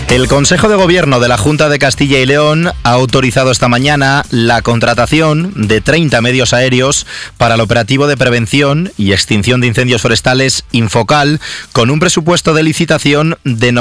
El Consejo de Gobierno de la Junta de Castilla y León ha autorizado esta mañana la contratación de 30 medios aéreos para el operativo de prevención y extinción de incendios forestales Infocal, con un presupuesto de licitación de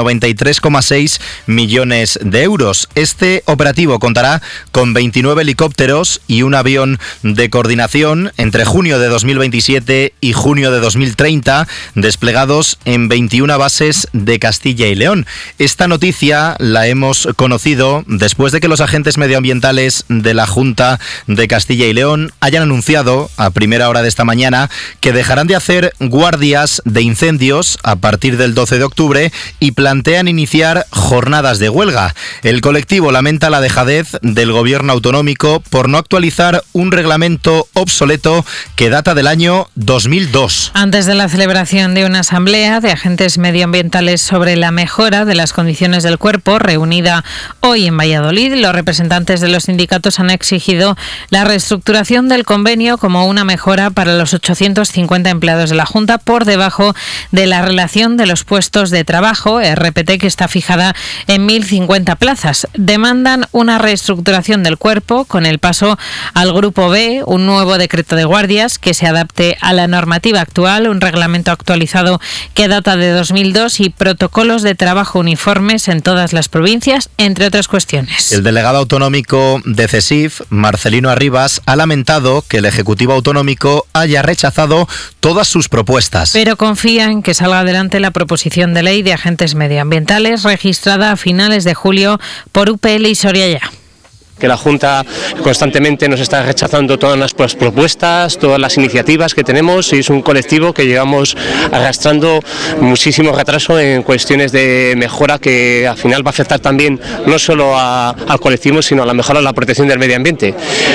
93,6 millones de euros. Este operativo contará con 29 helicópteros y un avión de coordinación entre junio de 2027 y junio de 2030, desplegados en 21 bases de Castilla y León. Esta noticia la hemos conocido después de que los agentes medioambientales de la Junta de Castilla y León hayan anunciado a primera hora de esta mañana que dejarán de hacer guardias de incendios a partir del 12 de octubre y plantean iniciar jornadas de huelga. El colectivo lamenta la dejadez del gobierno autonómico por no actualizar un reglamento obsoleto que data del año 2002. Antes de la celebración de una asamblea de agentes medioambientales sobre la mejora de las condiciones del cuerpo, reunida hoy en Valladolid, los representantes de los sindicatos han exigido la reestructuración del convenio como una mejora para los 850 empleados de la Junta, por debajo de la relación de los puestos de trabajo, RPT, que está fijada en 1.050 plazas. Demandan una reestructuración del cuerpo con el paso al Grupo B, un nuevo decreto de guardias que se adapte a la normativa actual, un reglamento actualizado que data de 2002 y protocolos de trabajo uniformes en todas las provincias, entre otras cuestiones. El delegado autonómico de CESIF, Marcelino Arribas, ha lamentado que el Ejecutivo Autonómico haya rechazado todas sus propuestas. Pero confía en que salga adelante la proposición de ley de agentes medioambientales registrada a finales de julio por UPL y Soria Ya. Que la Junta constantemente nos está rechazando todas las propuestas, todas las iniciativas que tenemos, y es un colectivo que llevamos arrastrando muchísimo retraso en cuestiones de mejora que al final va a afectar también no solo al colectivo, sino a la mejora de la protección del medio ambiente.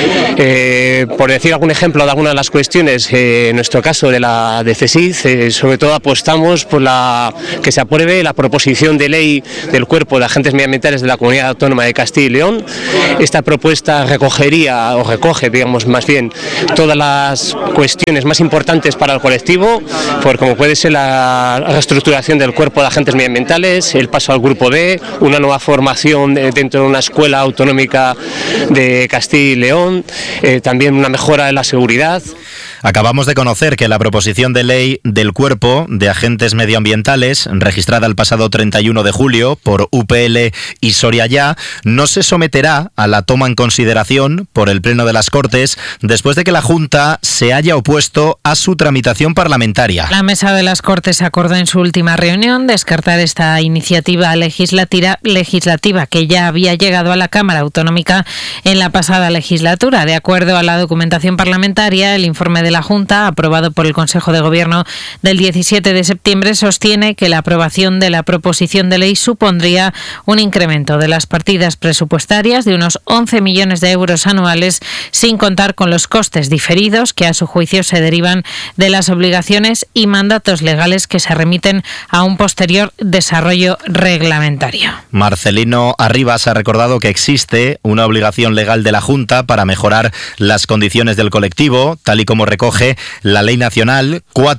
Por decir algún ejemplo de algunas de las cuestiones, en nuestro caso de CESIF, sobre todo apostamos por que se apruebe la proposición de ley del Cuerpo de Agentes Medioambientales de la Comunidad Autónoma de Castilla y León. Esta propuesta recoge, digamos, más bien todas las cuestiones más importantes para el colectivo, como puede ser la reestructuración del cuerpo de agentes medioambientales, el paso al Grupo B, una nueva formación dentro de una escuela autonómica de Castilla y León, también una mejora en la seguridad. Acabamos de conocer que la proposición de ley del Cuerpo de Agentes Medioambientales, registrada el pasado 31 de julio por UPL y Soria Ya, no se someterá a la toma en consideración por el Pleno de las Cortes después de que la Junta se haya opuesto a su tramitación parlamentaria. La Mesa de las Cortes acordó en su última reunión descartar esta iniciativa legislativa que ya había llegado a la Cámara Autonómica en la pasada legislatura. De acuerdo a la documentación parlamentaria, el informe de la Junta, aprobado por el Consejo de Gobierno del 17 de septiembre, sostiene que la aprobación de la proposición de ley supondría un incremento de las partidas presupuestarias de unos 11 millones de euros anuales, sin contar con los costes diferidos que a su juicio se derivan de las obligaciones y mandatos legales que se remiten a un posterior desarrollo reglamentario. Marcelino Arribas ha recordado que existe una obligación legal de la Junta para mejorar las condiciones del colectivo, tal y como recoge la Ley Nacional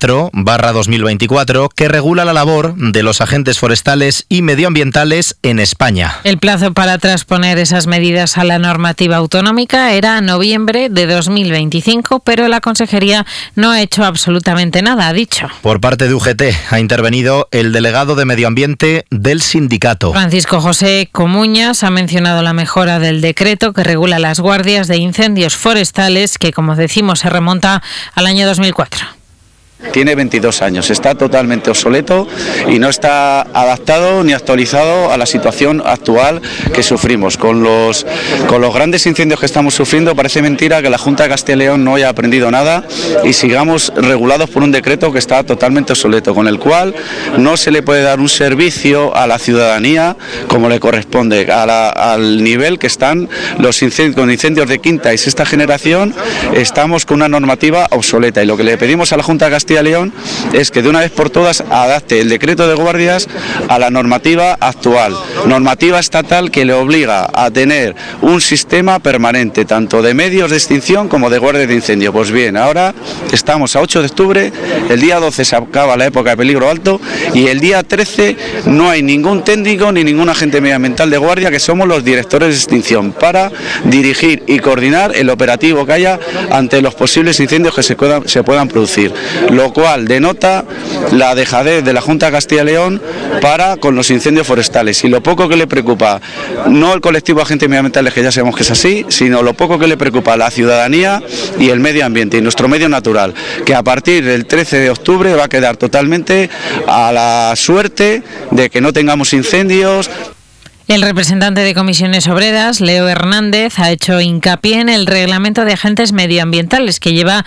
4/2024, que regula la labor de los agentes forestales y medioambientales en España. El plazo para transponer esas medidas a la normativa autonómica era noviembre de 2025, pero la Consejería no ha hecho absolutamente nada, ha dicho. Por parte de UGT ha intervenido el delegado de Medio Ambiente del sindicato. Francisco José Comuñas ha mencionado la mejora del decreto que regula las guardias de incendios forestales, que, como decimos, se remonta al año 2004. Tiene 22 años, está totalmente obsoleto y no está adaptado ni actualizado a la situación actual que sufrimos. Con los grandes incendios que estamos sufriendo, parece mentira que la Junta de Castilla y León no haya aprendido nada y sigamos regulados por un decreto que está totalmente obsoleto, con el cual no se le puede dar un servicio a la ciudadanía como le corresponde, al nivel que están los incendios de quinta y sexta generación. Estamos con una normativa obsoleta y lo que le pedimos a la Junta de Castilla Castilla y León es que de una vez por todas adapte el decreto de guardias a la normativa actual, normativa estatal que le obliga a tener un sistema permanente, tanto de medios de extinción como de guardias de incendio. Pues bien, ahora estamos a 8 de octubre, el día 12 se acaba la época de peligro alto y el día 13 no hay ningún técnico ni ningún agente medioambiental de guardia, que somos los directores de extinción, para dirigir y coordinar el operativo que haya ante los posibles incendios que se puedan producir, lo cual denota la dejadez de la Junta de Castilla y León para con los incendios forestales, y lo poco que le preocupa, no el colectivo de agentes medioambientales, que ya sabemos que es así, sino lo poco que le preocupa a la ciudadanía y el medio ambiente y nuestro medio natural, que a partir del 13 de octubre va a quedar totalmente a la suerte de que no tengamos incendios. El representante de Comisiones Obreras, Leo Hernández, ha hecho hincapié en el Reglamento de Agentes Medioambientales, que lleva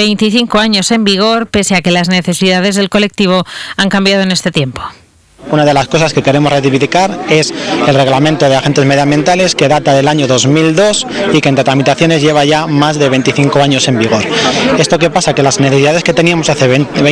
25 años en vigor, pese a que las necesidades del colectivo han cambiado en este tiempo. Una de las cosas que queremos ratificar es el reglamento de agentes medioambientales, que data del año 2002 y que entre tramitaciones lleva ya más de 25 años en vigor. ¿Esto qué pasa? Que las necesidades que teníamos hace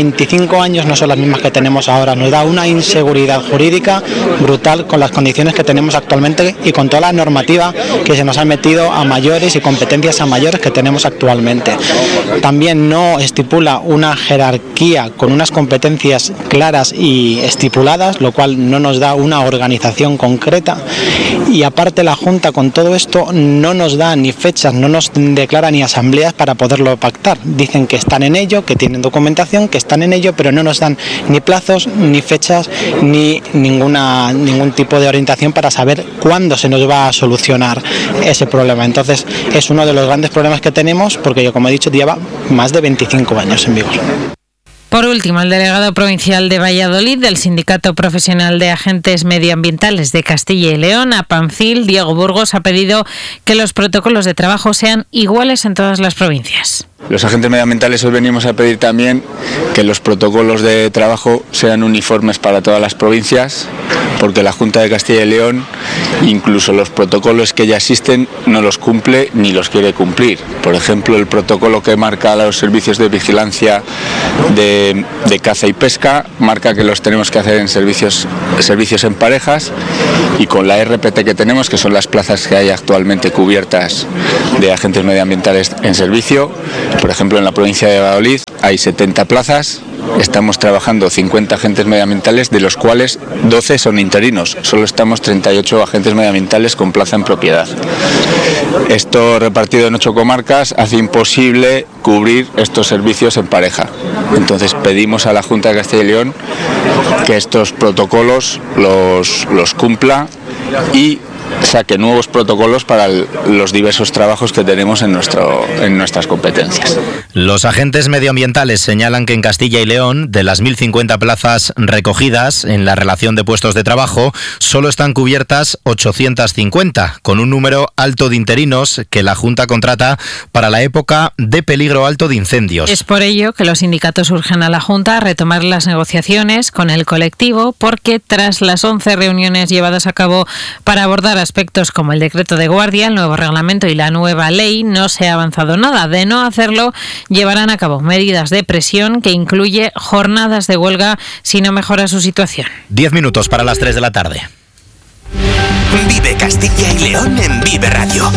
25 años no son las mismas que tenemos ahora. Nos da una inseguridad jurídica brutal con las condiciones que tenemos actualmente y con toda la normativa que se nos ha metido a mayores y competencias a mayores que tenemos actualmente. También no estipula una jerarquía con unas competencias claras y estipuladas, lo cual no nos da una organización concreta, y aparte la Junta con todo esto no nos da ni fechas, no nos declara ni asambleas para poderlo pactar. Dicen que están en ello, que tienen documentación, que están en ello, pero no nos dan ni plazos, ni fechas, ni ningún tipo de orientación para saber cuándo se nos va a solucionar ese problema. Entonces es uno de los grandes problemas que tenemos, porque yo, como he dicho, lleva más de 25 años en vigor. Por último, el delegado provincial de Valladolid del Sindicato Profesional de Agentes Medioambientales de Castilla y León, APAMCIL, Diego Burgos, ha pedido que los protocolos de trabajo sean iguales en todas las provincias. Los agentes medioambientales hoy venimos a pedir también que los protocolos de trabajo sean uniformes para todas las provincias, porque la Junta de Castilla y León, incluso los protocolos que ya existen, no los cumple ni los quiere cumplir. Por ejemplo, el protocolo que marca los servicios de vigilancia de caza y pesca marca que los tenemos que hacer en servicios en parejas, y con la RPT que tenemos, que son las plazas que hay actualmente cubiertas de agentes medioambientales en servicio. Por ejemplo, en la provincia de Valladolid hay 70 plazas, estamos trabajando 50 agentes medioambientales, de los cuales 12 son interinos. Solo estamos 38 agentes medioambientales con plaza en propiedad. Esto, repartido en 8 comarcas, hace imposible cubrir estos servicios en pareja. Entonces pedimos a la Junta de Castilla y León que estos protocolos los cumpla y saque nuevos protocolos para los diversos trabajos que tenemos en nuestras competencias. Los agentes medioambientales señalan que en Castilla y León, de las 1.050 plazas recogidas en la relación de puestos de trabajo, solo están cubiertas 850, con un número alto de interinos que la Junta contrata para la época de peligro alto de incendios. Es por ello que los sindicatos urgen a la Junta a retomar las negociaciones con el colectivo, porque tras las 11 reuniones llevadas a cabo para abordar aspectos como el decreto de guardia, el nuevo reglamento y la nueva ley, no se ha avanzado nada. De no hacerlo, llevarán a cabo medidas de presión que incluye jornadas de huelga si no mejora su situación. 10 minutos para las 3 de la tarde. Vive Castilla y León en Vive Radio.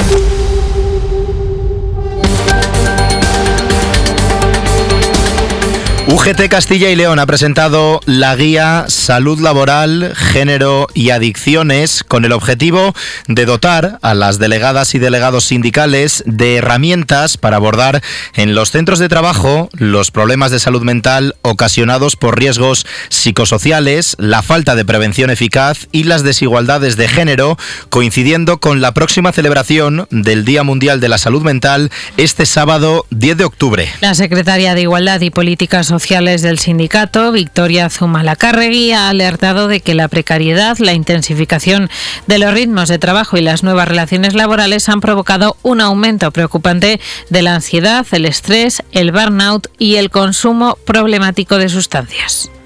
UGT Castilla y León ha presentado la guía Salud Laboral, Género y Adicciones, con el objetivo de dotar a las delegadas y delegados sindicales de herramientas para abordar en los centros de trabajo los problemas de salud mental ocasionados por riesgos psicosociales, la falta de prevención eficaz y las desigualdades de género, coincidiendo con la próxima celebración del Día Mundial de la Salud Mental este sábado 10 de octubre. La secretaria de Igualdad y Políticas Sociales del sindicato, Victoria Zumalacárregui, ha alertado de que la precariedad, la intensificación de los ritmos de trabajo y las nuevas relaciones laborales han provocado un aumento preocupante de la ansiedad, el estrés, el burnout y el consumo problemático de sustancias.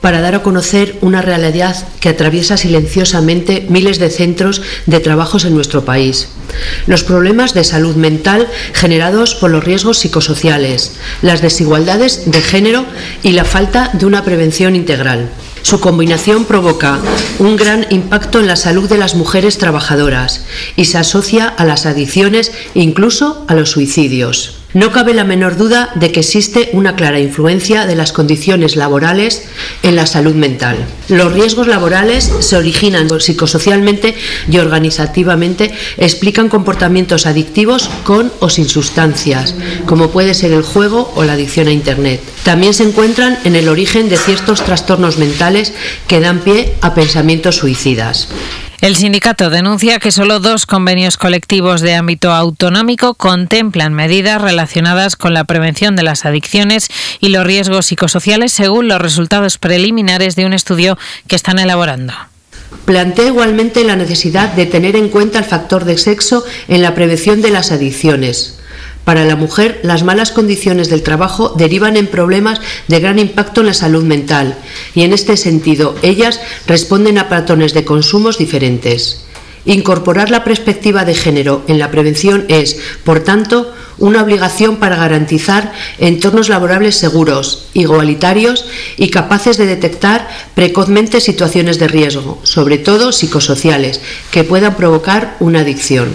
para dar a conocer una realidad que atraviesa silenciosamente miles de centros de trabajos en nuestro país. Los problemas de salud mental generados por los riesgos psicosociales, las desigualdades de género y la falta de una prevención integral. Su combinación provoca un gran impacto en la salud de las mujeres trabajadoras y se asocia a las adicciones e incluso a los suicidios. No cabe la menor duda de que existe una clara influencia de las condiciones laborales en la salud mental. Los riesgos laborales se originan psicosocialmente y organizativamente, explican comportamientos adictivos con o sin sustancias, como puede ser el juego o la adicción a Internet. También se encuentran en el origen de ciertos trastornos mentales que dan pie a pensamientos suicidas. El sindicato denuncia que solo 2 convenios colectivos de ámbito autonómico contemplan medidas relacionadas con la prevención de las adicciones y los riesgos psicosociales, según los resultados preliminares de un estudio que están elaborando. Plantea igualmente la necesidad de tener en cuenta el factor de sexo en la prevención de las adicciones. Para la mujer, las malas condiciones del trabajo derivan en problemas de gran impacto en la salud mental y, en este sentido, ellas responden a patrones de consumos diferentes. Incorporar la perspectiva de género en la prevención es, por tanto, una obligación para garantizar entornos laborables seguros, igualitarios y capaces de detectar precozmente situaciones de riesgo, sobre todo psicosociales, que puedan provocar una adicción.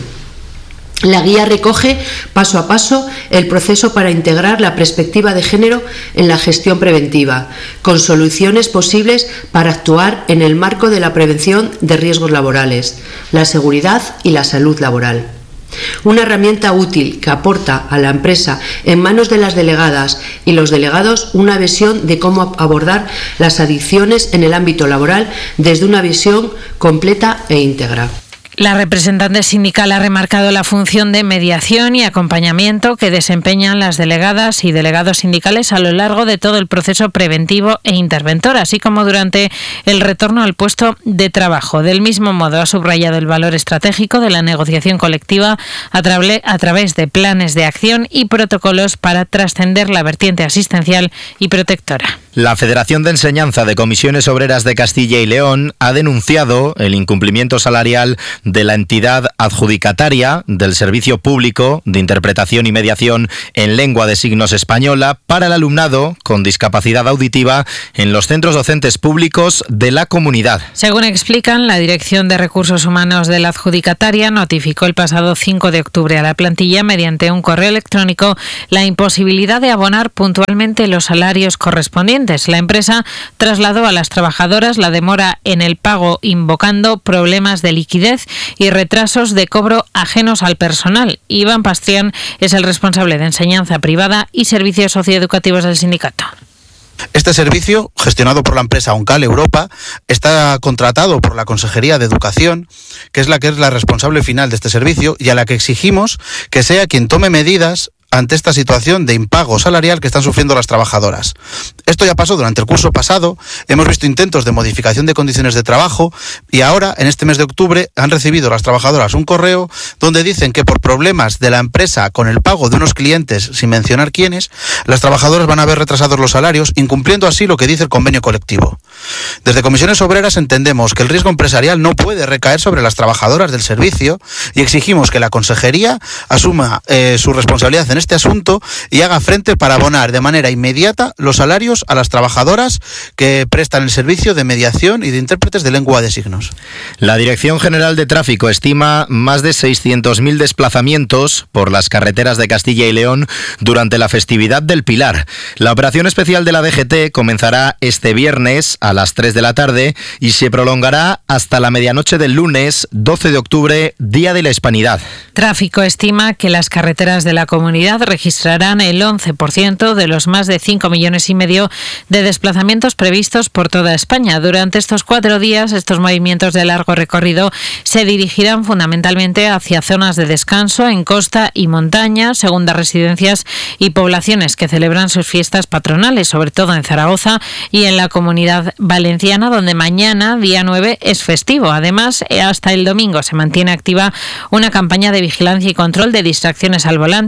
La guía recoge paso a paso el proceso para integrar la perspectiva de género en la gestión preventiva, con soluciones posibles para actuar en el marco de la prevención de riesgos laborales, la seguridad y la salud laboral. Una herramienta útil que aporta a la empresa en manos de las delegadas y los delegados una visión de cómo abordar las adicciones en el ámbito laboral desde una visión completa e íntegra. La representante sindical ha remarcado la función de mediación y acompañamiento que desempeñan las delegadas y delegados sindicales a lo largo de todo el proceso preventivo e interventor, así como durante el retorno al puesto de trabajo. Del mismo modo, ha subrayado el valor estratégico de la negociación colectiva a través de planes de acción y protocolos para trascender la vertiente asistencial y protectora. La Federación de Enseñanza de Comisiones Obreras de Castilla y León ha denunciado el incumplimiento salarial de la entidad adjudicataria del Servicio Público de Interpretación y Mediación en Lengua de Signos Española para el alumnado con discapacidad auditiva en los centros docentes públicos de la comunidad. Según explican, la Dirección de Recursos Humanos de la adjudicataria notificó el pasado 5 de octubre a la plantilla mediante un correo electrónico la imposibilidad de abonar puntualmente los salarios correspondientes. La empresa trasladó a las trabajadoras la demora en el pago, invocando problemas de liquidez y retrasos de cobro ajenos al personal. Iván Pastrián es el responsable de enseñanza privada y servicios socioeducativos del sindicato. Este servicio, gestionado por la empresa Oncal Europa, está contratado por la Consejería de Educación, que es la responsable final de este servicio y a la que exigimos que sea quien tome medidas ante esta situación de impago salarial que están sufriendo las trabajadoras. Esto ya pasó durante el curso pasado, hemos visto intentos de modificación de condiciones de trabajo y ahora, en este mes de octubre, han recibido las trabajadoras un correo donde dicen que por problemas de la empresa con el pago de unos clientes, sin mencionar quiénes, las trabajadoras van a ver retrasados los salarios, incumpliendo así lo que dice el convenio colectivo. Desde Comisiones Obreras entendemos que el riesgo empresarial no puede recaer sobre las trabajadoras del servicio y exigimos que la Consejería asuma su responsabilidad en este asunto y haga frente para abonar de manera inmediata los salarios a las trabajadoras que prestan el servicio de mediación y de intérpretes de lengua de signos. La Dirección General de Tráfico estima más de 600.000 desplazamientos por las carreteras de Castilla y León durante la festividad del Pilar. La operación especial de la DGT comenzará este viernes a las 3 de la tarde y se prolongará hasta la medianoche del lunes 12 de octubre, Día de la Hispanidad. Tráfico estima que las carreteras de la comunidad registrarán el 11% de los más de 5,5 millones de desplazamientos previstos por toda España. Durante estos 4 días, estos movimientos de largo recorrido se dirigirán fundamentalmente hacia zonas de descanso en costa y montaña, segundas residencias y poblaciones que celebran sus fiestas patronales, sobre todo en Zaragoza y en la Comunidad Valenciana, donde mañana, día 9, es festivo. Además, hasta el domingo se mantiene activa una campaña de vigilancia y control de distracciones al volante que constituye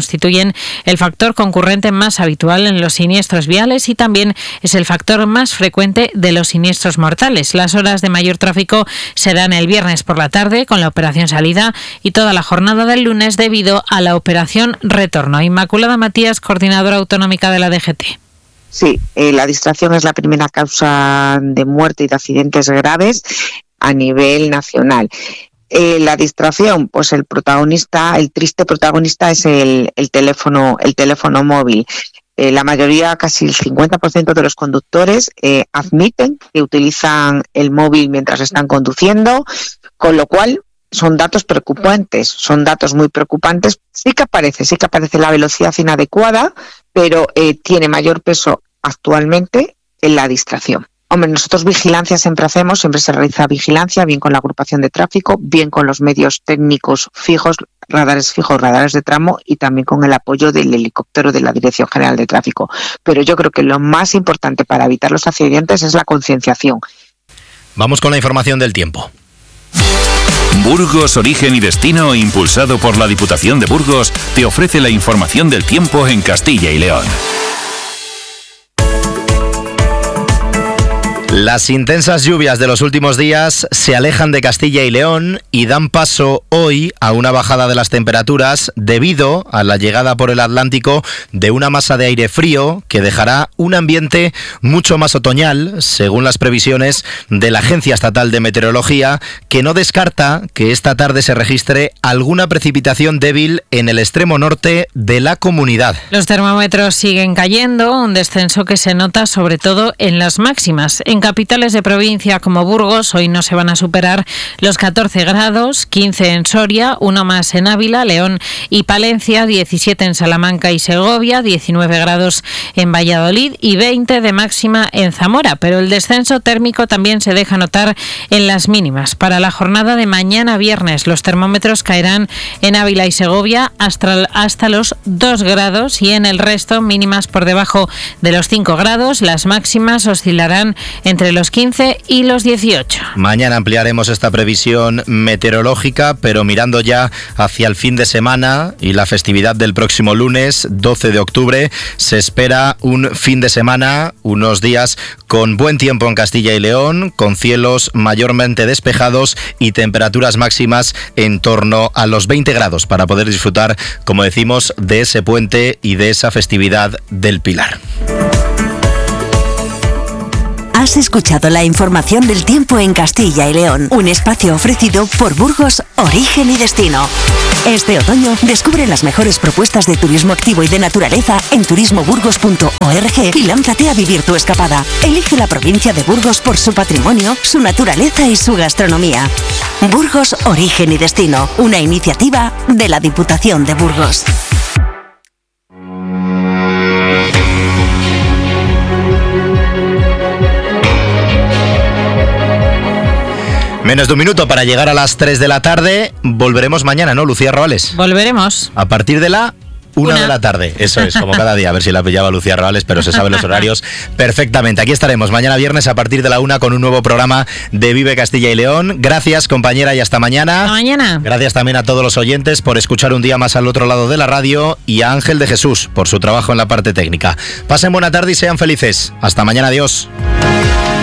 constituyen el factor concurrente más habitual en los siniestros viales y también es el factor más frecuente de los siniestros mortales. Las horas de mayor tráfico serán el viernes por la tarde con la operación salida y toda la jornada del lunes debido a la operación retorno. Inmaculada Matías, coordinadora autonómica de la DGT. Sí, la distracción es la primera causa de muerte y de accidentes graves a nivel nacional. La distracción, pues el triste protagonista es el teléfono móvil. La mayoría, casi el 50% de los conductores admiten que utilizan el móvil mientras están conduciendo, con lo cual son datos preocupantes, son datos muy preocupantes. Sí que aparece la velocidad inadecuada, pero tiene mayor peso actualmente en la distracción. Hombre, nosotros vigilancia siempre se realiza vigilancia, bien con la agrupación de tráfico, bien con los medios técnicos fijos, radares de tramo y también con el apoyo del helicóptero de la Dirección General de Tráfico. Pero yo creo que lo más importante para evitar los accidentes es la concienciación. Vamos con la información del tiempo. Burgos, Origen y Destino, impulsado por la Diputación de Burgos, te ofrece la información del tiempo en Castilla y León. Las intensas lluvias de los últimos días se alejan de Castilla y León y dan paso hoy a una bajada de las temperaturas debido a la llegada por el Atlántico de una masa de aire frío que dejará un ambiente mucho más otoñal, según las previsiones de la Agencia Estatal de Meteorología, que no descarta que esta tarde se registre alguna precipitación débil en el extremo norte de la comunidad. Los termómetros siguen cayendo, un descenso que se nota sobre todo en las máximas. En capitales de provincia como Burgos hoy no se van a superar los 14 grados, 15 en Soria, uno más en Ávila, León y Palencia, 17 en Salamanca y Segovia, 19 grados en Valladolid y 20 de máxima en Zamora. Pero el descenso térmico también se deja notar en las mínimas. Para la jornada de mañana viernes los termómetros caerán en Ávila y Segovia hasta los 2 grados y en el resto mínimas por debajo de los 5 grados. Las máximas oscilarán entre los 15 y los 18. Mañana ampliaremos esta previsión meteorológica, pero mirando ya hacia el fin de semana y la festividad del próximo lunes, 12 de octubre, se espera un fin de semana, unos días con buen tiempo en Castilla y León, con cielos mayormente despejados y temperaturas máximas en torno a los 20 grados para poder disfrutar, como decimos, de ese puente y de esa festividad del Pilar. Has escuchado la información del tiempo en Castilla y León, un espacio ofrecido por Burgos, Origen y Destino. Este otoño descubre las mejores propuestas de turismo activo y de naturaleza en turismoburgos.org y lánzate a vivir tu escapada. Elige la provincia de Burgos por su patrimonio, su naturaleza y su gastronomía. Burgos, Origen y Destino, una iniciativa de la Diputación de Burgos. Menos de un minuto para llegar a las 3 de la tarde. Volveremos mañana, ¿no, Lucía Roales? Volveremos. A partir de la 1 de la tarde. Eso es, como cada día. A ver si la pillaba Lucía Roales, pero se saben los horarios perfectamente. Aquí estaremos mañana viernes a partir de la 1 con un nuevo programa de Vive Castilla y León. Gracias, compañera, y hasta mañana. Hasta mañana. Gracias también a todos los oyentes por escuchar un día más al otro lado de la radio y a Ángel de Jesús por su trabajo en la parte técnica. Pasen buena tarde y sean felices. Hasta mañana, adiós.